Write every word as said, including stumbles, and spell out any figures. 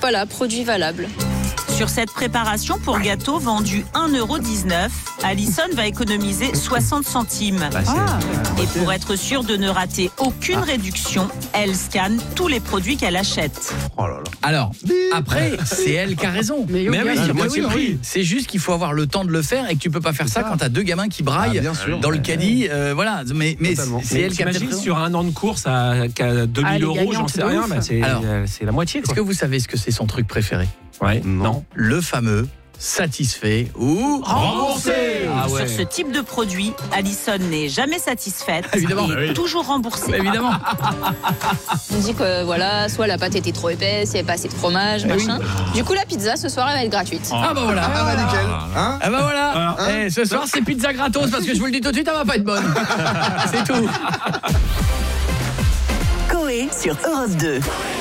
voilà, produit valable. Sur cette préparation pour gâteau vendue un euro dix-neuf, Alison va économiser soixante centimes. Bah, c'est- Ah. Et pour être sûre de ne rater aucune réduction, elle scanne tous les produits qu'elle achète. Oh là là. Alors, après, c'est elle qui a raison. Mais Mais oui, oui, bien sûr, moitié oui, prix. oui. C'est juste qu'il faut avoir le temps de le faire et que tu peux pas faire ça, ça. quand t'as deux gamins qui braillent Ah, bien sûr. dans le Ouais. caddie. euh, voilà, mais, mais Totalement. c'est elle qui a peut-être T'imagines raison. sur un an de course à, qu'à deux mille Ah, les euros, j'en gagnantes sais de rien, ouf. bah, c'est, Alors, euh, c'est la moitié. Est-ce Quoi. que vous savez ce que c'est son truc préféré? Ouais, Non. Le fameux satisfait ou Remboursé. Ah ouais. Sur ce type de produit, Alison n'est jamais satisfaite Évidemment. et Ah oui. toujours remboursée. Évidemment. On dit que voilà, soit la pâte était trop épaisse, il n'y avait pas assez de fromage, Eh machin. Du coup, la pizza ce soir, elle va être gratuite. Ah bah voilà. Ah bah nickel. Hein Ah bah voilà. Voilà. Eh, ce soir c'est pizza gratos parce que je vous le dis tout de suite, elle va pas être bonne. C'est tout. Coé sur Europe deux.